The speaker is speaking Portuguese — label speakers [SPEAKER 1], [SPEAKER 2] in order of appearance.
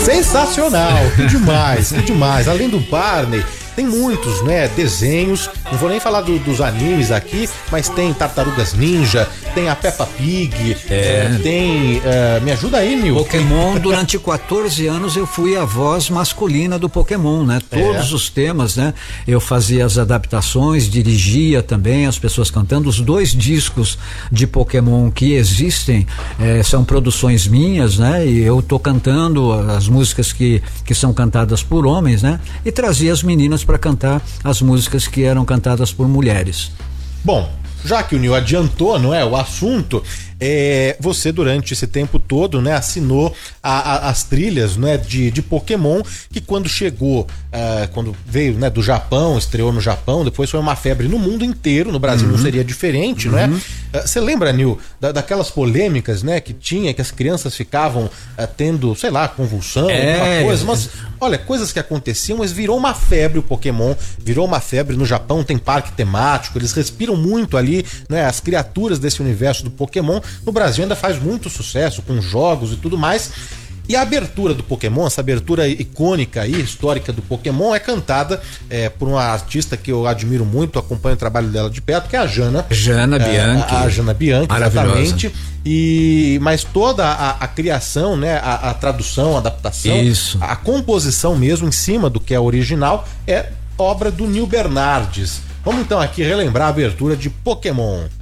[SPEAKER 1] Sensacional, que demais, que demais. Além do Barney, tem muitos, né, desenhos, não vou nem falar dos animes aqui, mas tem Tartarugas Ninja, tem a Peppa Pig, tem, me ajuda aí, Nil.
[SPEAKER 2] Pokémon, durante 14 anos eu fui a voz masculina do Pokémon, né? Todos os temas, né? Eu fazia as adaptações, dirigia também as pessoas cantando. Os 2 discos de Pokémon que existem são produções minhas, né? E eu tô cantando as músicas que são cantadas por homens, né? E trazia as meninas para cantar as músicas que eram cantadas por mulheres.
[SPEAKER 1] Bom, já que o Nil adiantou, não é, o assunto, você durante esse tempo todo, né, assinou as trilhas, né, de Pokémon, que quando chegou, quando veio, né, do Japão, estreou no Japão, depois foi uma febre no mundo inteiro, no Brasil não seria diferente, não é? Você lembra, Nil, daquelas polêmicas, né, que tinha, que as crianças ficavam tendo, sei lá, convulsão, alguma coisa, mas olha, coisas que aconteciam, mas virou uma febre o Pokémon, virou uma febre no Japão, tem parque temático, eles respiram muito ali, né, as criaturas desse universo do Pokémon. No Brasil ainda faz muito sucesso com jogos e tudo mais. E a abertura do Pokémon, essa abertura icônica e histórica do Pokémon, é cantada por uma artista que eu admiro muito, acompanho o trabalho dela de perto, que é a Jana Bianchi. A Jana Bianchi, exatamente. Mas toda a criação, né, a tradução, a adaptação, a composição mesmo em cima do que é original é obra do Nil Bernardes. Vamos então aqui relembrar a abertura de Pokémon.